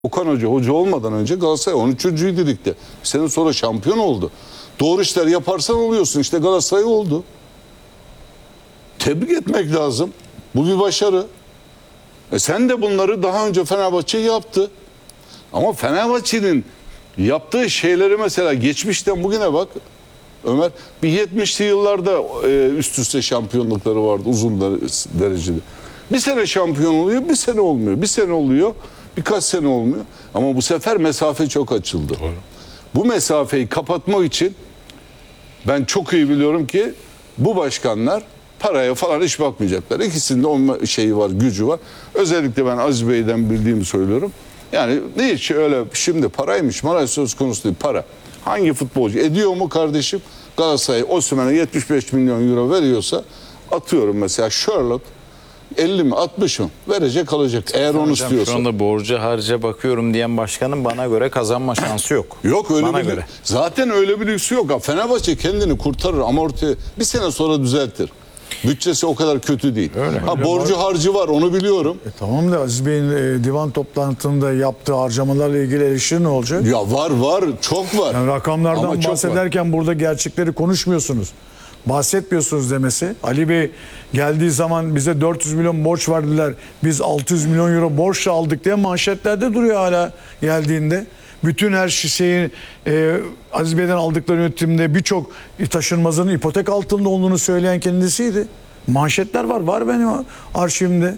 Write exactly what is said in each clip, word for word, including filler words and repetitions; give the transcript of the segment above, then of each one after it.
Okan Hoca hoca olmadan önce Galatasaray on üçüncüydü ligde. Bir sene sonra şampiyon oldu. Doğru işler yaparsan oluyorsun. İşte Galatasaray oldu. Tebrik etmek lazım. Bu bir başarı. E sen de bunları daha önce Fenerbahçe yaptı. Ama Fenerbahçe'nin yaptığı şeyleri mesela geçmişten bugüne bak Ömer, bir yetmişli yıllarda e, üst üste şampiyonlukları vardı uzun derecede. Bir sene şampiyon oluyor, bir sene olmuyor. Bir sene oluyor, birkaç sene olmuyor. Ama bu sefer mesafe çok açıldı. Doğru. Bu mesafeyi kapatmak için ben çok iyi biliyorum ki bu başkanlar paraya falan hiç bakmayacaklar. İkisinde o şeyi var, gücü var. Özellikle ben Aziz Bey'den bildiğimi söylüyorum. Yani hiç öyle şimdi paraymış, maraj söz konusu değil, para. Hangi futbolcu ediyor mu kardeşim? Galatasaray Osimhen'e yetmiş beş milyon euro veriyorsa, atıyorum mesela Charlotte elli mi altmış mı verecek alacak eğer onu Hocam, istiyorsa. şu anda borcu harca bakıyorum diyen başkanın bana göre kazanma şansı yok. Yok öyle bana bir göre. Zaten öyle bir lüksü yok. Fenerbahçe kendini kurtarır, amorti bir sene sonra düzeltir. Bütçesi o kadar kötü değil. Öyle. Ha, Öyle borcu var. harcı var, onu biliyorum. E tamam da Aziz Bey'in e, divan toplantısında yaptığı harcamalarla ilgili eleştiri ne olacak? Ya var var, çok var. Yani rakamlardan Ama çok bahsederken burada gerçekleri konuşmuyorsunuz. Bahsetmiyorsunuz demesi. Ali Bey geldiği zaman bize dört yüz milyon borç verdiler. Biz altı yüz milyon euro borç aldık diye manşetlerde duruyor hala geldiğinde. Bütün her şeyi e, Aziz Bey'den aldıkları yönetimde birçok taşınmazının ipotek altında olduğunu söyleyen kendisiydi. Manşetler var. Var benim arşivimde.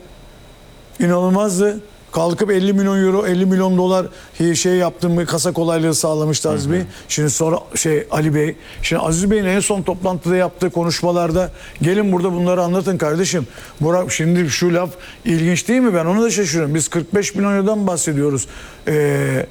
İnanılmazdı. Kalkıp elli milyon euro, elli milyon dolar şey yaptım, kasa kolaylığı sağlamıştı Aziz Bey. Şimdi sonra şey Ali Bey, şimdi Aziz Bey'in en son toplantıda yaptığı konuşmalarda gelin burada bunları anlatın kardeşim. Burak, şimdi şu laf ilginç değil mi? Ben onu da şaşırıyorum. Biz kırk beş milyon eurodan bahsediyoruz. Ee,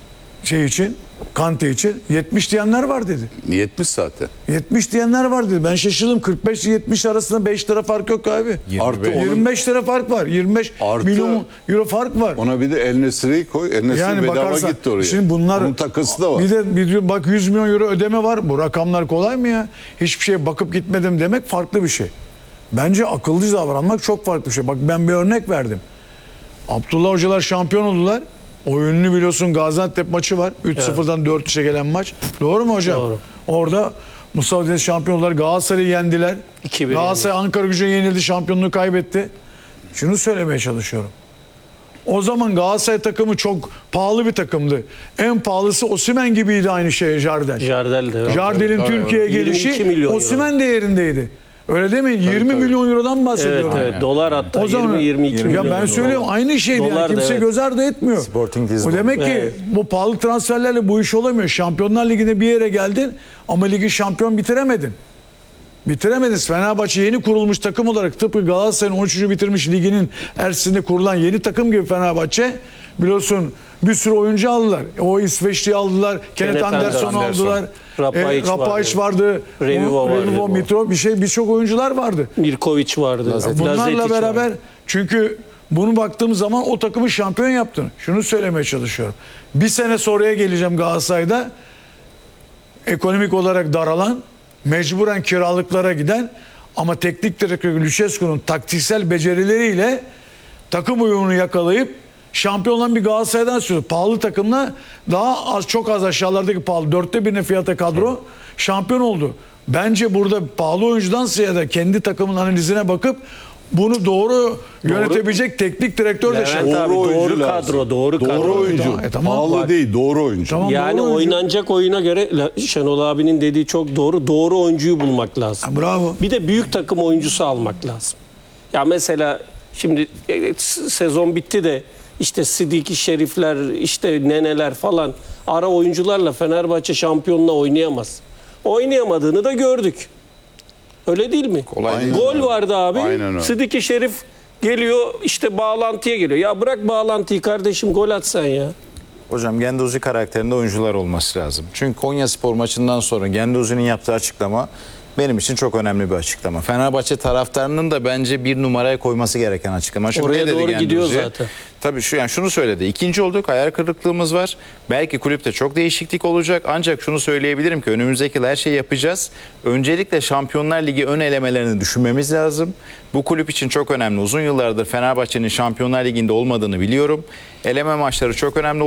şey için, Kante için yetmiş diyenler var dedi. yetmiş zaten. yetmiş diyenler var dedi. Ben şaşırdım. kırk beş yetmiş arasında beş lira fark yok abi. Artı onun- yirmi beş lira fark var. yirmi beş Artı- milyon euro fark var. Ona bir de El Nesri'yi koy. El Nesri Yani bedava bakarsan, gitti oraya. şimdi bunlar Onun takısı da var. Bir de bir, bak yüz milyon euro ödeme var. Bu rakamlar kolay mı ya? Hiçbir şeye bakıp gitmedim demek farklı bir şey. Bence akıllıca davranmak çok farklı bir şey. Bak ben bir örnek verdim. Abdullah hocalar şampiyon oldular. O ünlü biliyorsun Gaziantep maçı var. üç sıfırdan dört üçe gelen maç. Doğru mu hocam? Doğru. Orada Mustafa Denizli şampiyon oldular. Galatasaray'ı yendiler. iki bir Galatasaray Ankara Gücü'ne yenildi. Şampiyonluğu kaybetti. Şunu söylemeye çalışıyorum. O zaman Galatasaray takımı çok pahalı bir takımdı. En pahalısı Osimhen gibiydi aynı şey Jardel. Jardel de. Jardel'in Türkiye'ye yirmi iki gelişi milyon euro. Osimhen değerindeydi. Öyle değil mi? yirmi milyon eurodan Evet, bahsediyorum. evet. Dolar hatta O zaman yirmi yirmi iki milyon. ya ben söylüyorum aynı şeydi yani. Dolar da Kimse evet. göz ardı etmiyor. Sporting O Lisbon. demek ki Evet. bu pahalı transferlerle bu iş olamıyor. Şampiyonlar Ligi'nde bir yere geldin ama ligi şampiyon bitiremedin. Bitiremediniz. Fenerbahçe yeni kurulmuş takım olarak tıpkı Galatasaray'ın on üçüncü bitirmiş liginin ersinde kurulan yeni takım gibi Fenerbahçe biliyorsun bir sürü oyuncu aldılar. O İsveçli'yi aldılar. Kenneth Anderson Anderson. aldılar. Rapayic e, Rapayic vardı. Revivo vardı. Revivo, Mitro bir şey birçok oyuncular vardı. Mirkovic vardı. Bunlarla Lazetic beraber vardı. çünkü bunu baktığım zaman o takımı şampiyon yaptın. Şunu söylemeye çalışıyorum. Bir sene sonraya geleceğim Galatasaray'da. Ekonomik olarak daralan, mecburen kiralıklara giden ama teknik direktör Lucescu'nun taktiksel becerileriyle takım uyumunu yakalayıp şampiyon olan bir Galatasaray'dan söylüyoruz. Pahalı takımla daha az, çok az aşağılardaki pahalı dörtte birine fiyata kadro şampiyon oldu. Bence burada pahalı oyuncudan ziyade kendi takımın analizine bakıp bunu doğru, yönetebilecek teknik direktör de Levent şampiyon. abi, doğru lazım. kadro, doğru kadro. Doğru oyuncu. E, tamam. Pahalı Bak. değil, doğru oyuncu. Tamam, Yani doğru oyuncu. oynanacak oyuna göre La- Şenol abinin dediği çok doğru. Doğru oyuncuyu bulmak lazım. Ha, bravo. Bir de büyük takım oyuncusu almak lazım. Ya mesela şimdi e, s- sezon bitti de işte Sidiki Şerifler, işte Neneler falan ara oyuncularla Fenerbahçe şampiyonla oynayamaz. Oynayamadığını da gördük. Öyle değil mi? Kolay değil. Gol vardı abi. Aynen öyle. Sidiki Şerif geliyor işte bağlantıya geliyor. Ya bırak bağlantıyı kardeşim, gol at sen ya. Hocam Gendozi karakterinde oyuncular olması lazım. Çünkü Konyaspor maçından sonra Gendozi'nin yaptığı açıklama benim için çok önemli bir açıklama. Fenerbahçe taraftarının da bence bir numaraya koyması gereken açıklama. Çünkü Oraya ne dedi doğru Genduzi? gidiyor zaten. Tabii şu yani şunu söyledi. İkinci olduk, hayal kırıklığımız var. Belki kulüpte çok değişiklik olacak. Ancak şunu söyleyebilirim ki önümüzdeki yıl her şeyi yapacağız. Öncelikle Şampiyonlar Ligi ön elemelerini düşünmemiz lazım. Bu kulüp için çok önemli. Uzun yıllardır Fenerbahçe'nin Şampiyonlar Ligi'nde olmadığını biliyorum. Eleme maçları çok önemli.